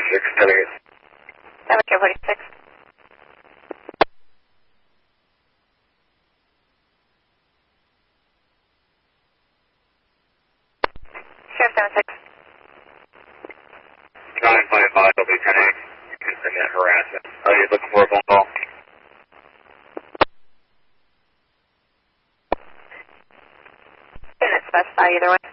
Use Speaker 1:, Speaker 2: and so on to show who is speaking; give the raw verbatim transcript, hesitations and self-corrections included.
Speaker 1: forty-six, Connecticut.
Speaker 2: seven K forty-six. Sheriff seven six.
Speaker 1: nine five five, W ten X. Internet harassment. Are you looking for a phone call?
Speaker 2: Didn't specify either way.